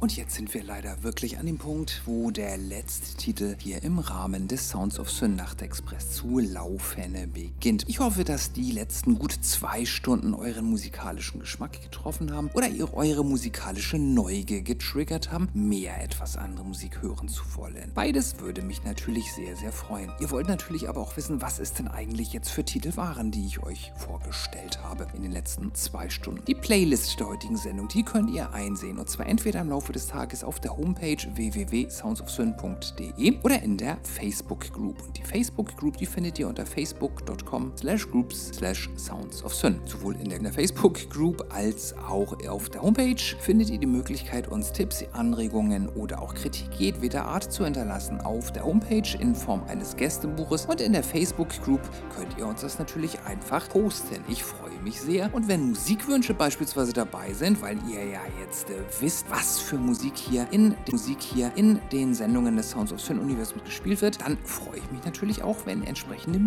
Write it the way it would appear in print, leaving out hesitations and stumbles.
Und jetzt sind wir leider wirklich an dem Punkt, wo der letzte Titel hier im Rahmen des Sounds of Syn Nachtexpress zu laufen beginnt. Ich hoffe, dass die letzten gut 2 Stunden euren musikalischen Geschmack getroffen haben oder ihr eure musikalische Neugier getriggert haben, mehr etwas andere Musik hören zu wollen. Beides würde mich natürlich sehr, sehr freuen. Ihr wollt natürlich aber auch wissen, was es denn eigentlich jetzt für Titel waren, die ich euch vorgestellt habe in den letzten 2 Stunden. Die Playlist der heutigen Sendung, die könnt ihr einsehen, und zwar entweder im Laufe des Tages auf der Homepage www.soundsofsyn.de oder in der Facebook Group. Und die Facebook Group, die findet ihr unter facebook.com/groups/soundsofsyn. Sowohl in der Facebook Group als auch auf der Homepage findet ihr die Möglichkeit, uns Tipps, Anregungen oder auch Kritik jedweder Art zu hinterlassen. Auf der Homepage in Form eines Gästebuches und in der Facebook Group könnt ihr uns das natürlich einfach posten. Ich freue mich sehr, und wenn Musikwünsche beispielsweise dabei sind, weil ihr ja jetzt wisst, was für Musik hier in den Sendungen des Sounds of Syn Universums gespielt wird, dann freue ich mich natürlich auch, wenn entsprechende